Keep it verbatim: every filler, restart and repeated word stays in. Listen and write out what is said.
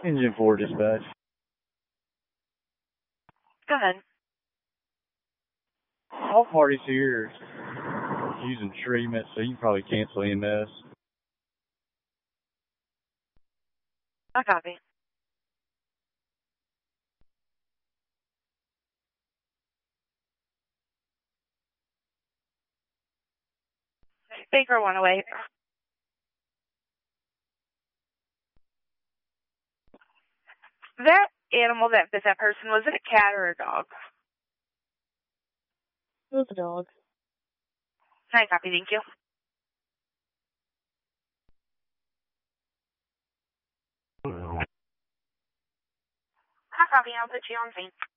Engine four dispatch. Go ahead. All parties here using treatment, so you can probably cancel E M S. I copy. Baker one oh eight. That animal that bit that person, was it a cat or a dog? It was a dog. I copy, thank you. I copy, I'll put you on scene.